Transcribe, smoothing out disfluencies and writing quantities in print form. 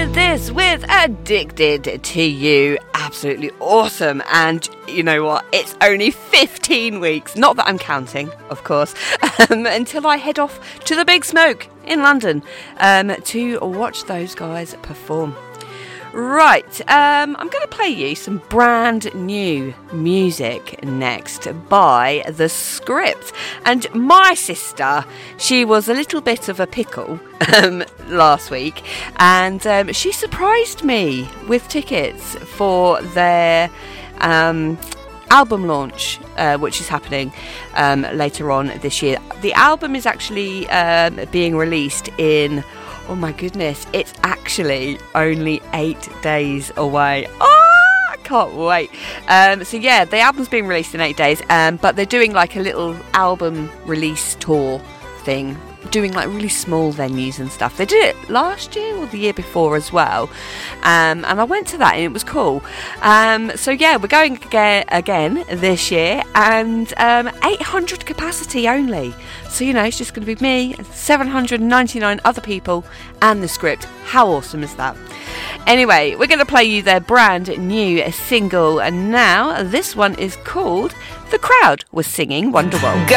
started this with Addicted to You. Absolutely awesome. And you know what? It's only 15 weeks, not that I'm counting, of course, until I head off to the Big Smoke in London to watch those guys perform. Right, I'm going to play you some brand new music next by The Script. And my sister, she was a little bit of a pickle last week, and she surprised me with tickets for their album launch, which is happening later on this year. The album is actually being released in... Oh my goodness, it's actually only 8 days away. Oh, I can't wait. So yeah, the album's being released in 8 days, but they're doing like a little album release tour thing, doing like really small venues and stuff. They did it last year or the year before as well, and I went to that and it was cool. So yeah, we're going again this year, and 800 capacity only. So, you know, it's just going to be me, 799 other people, and The Script. How awesome is that? Anyway, we're going to play you their brand new single, and now this one is called The Crowd Was Singing Wonderwall.